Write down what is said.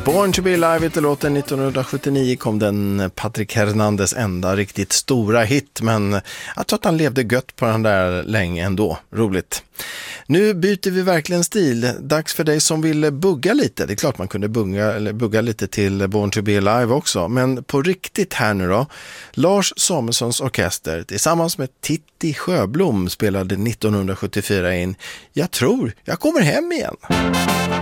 Born to be alive heter låten. 1979 kom den Patrick Hernandez enda riktigt stora hit, men jag tror att han levde gött på den där länge ändå. Roligt. Nu byter vi verkligen stil. Dags för dig som vill bugga lite. Det är klart man kunde bugga lite till Born to be alive också, men på riktigt här nu då. Lars Samuelssons orkester tillsammans med Titti Sjöblom spelade 1974 in Jag tror jag kommer hem igen.